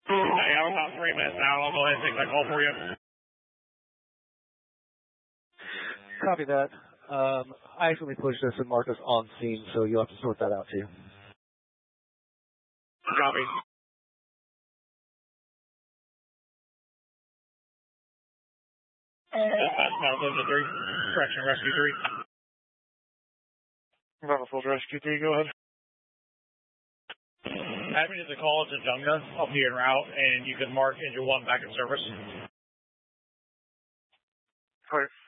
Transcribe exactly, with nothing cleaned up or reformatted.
Hey, I'm about three minutes out. I'll go ahead and take that call for you. Copy that. Um, I actually pushed this and marked us on scene, so you'll have to sort that out too. Copy. Battlefield three, correction, rescue three. Battlefield rescue three, go ahead. Have me to the call to Junga. I'll be en route, and you can mark engine one back in service. All right.